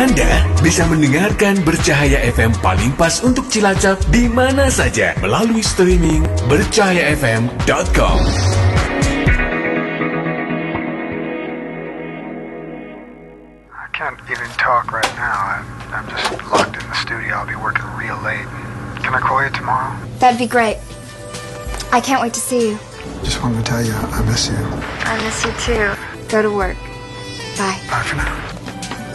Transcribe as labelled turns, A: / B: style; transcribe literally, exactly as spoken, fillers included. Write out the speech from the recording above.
A: Anda bisa mendengarkan Bercahaya F M paling pas untuk Cilacap di mana saja melalui streaming bercahaya f m dot com.
B: I can't even talk right now. I'm, I'm just locked in the studio. I'll be working real late. Can I call you tomorrow?
C: That'd be great. I can't wait to see you.
B: Just wanted to tell you I miss you.
C: I miss you too. Go to work. Bye.
B: Bye for now.